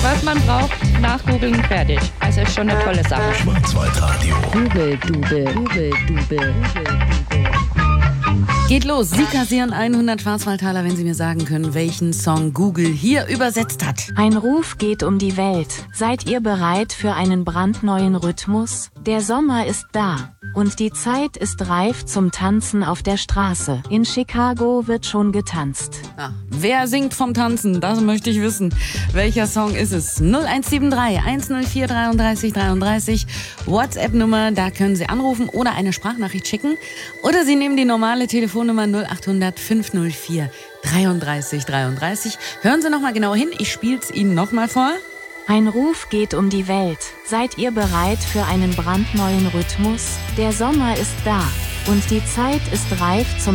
Was man braucht, nachgoogeln, fertig. Also ist schon eine tolle Sache. Schwarzwaldradio. Google-Dube. Geht los. Sie kassieren 100 Schwarzwaldtaler, wenn Sie mir sagen können, welchen Song Google hier übersetzt hat. Ein Ruf geht um die Welt. Seid ihr bereit für einen brandneuen Rhythmus? Der Sommer ist da. Und die Zeit ist reif zum Tanzen auf der Straße. In Chicago wird schon getanzt. Wer singt vom Tanzen? Das möchte ich wissen. Welcher Song ist es? 0173 104 33 33. WhatsApp-Nummer, da können Sie anrufen oder eine Sprachnachricht schicken. Oder Sie nehmen die normale Telefonnummer 0800 504 33 33. Hören Sie nochmal genau hin, ich spiel's Ihnen nochmal vor. Ein Ruf geht um die Welt. Seid ihr bereit für einen brandneuen Rhythmus? Der Sommer ist da. Und die Zeit ist reif zum